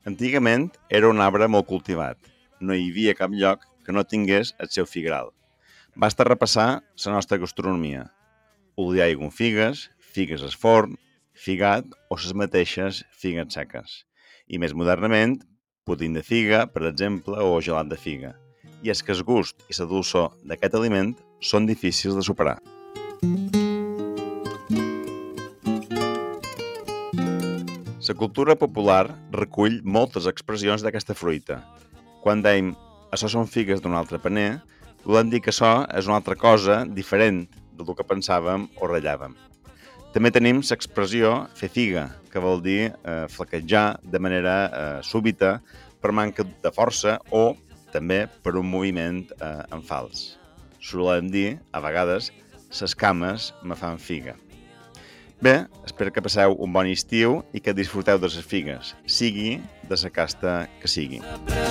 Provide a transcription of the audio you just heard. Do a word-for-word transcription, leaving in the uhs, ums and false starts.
Antigament era un arbre molt cultivat. No hi havia cap lloc que no tingués el seu figueral. Basta repassar la nostra gastronomia. Oliar i figues, figues al forn, figat o les mateixes figues seques. I més modernament, puding de figa, per exemple, o gelat de figa. I és que el gust i la dolçor d'aquest aliment són difícils de superar. La cultura popular recull moltes expressions d'aquesta fruita. Quan dèiem «això són figues d'un altre paner», volem dir que això és una altra cosa diferent del que pensàvem o ratllàvem. També tenim l'expressió fer figa, que vol dir eh, flaquejar de manera eh, súbita per manca de força o també per un moviment eh, en fals. Solem dir, a vegades, les cames me fan figa. Bé, espero que passeu un bon estiu i que disfruteu de les figues, sigui de la casta que sigui.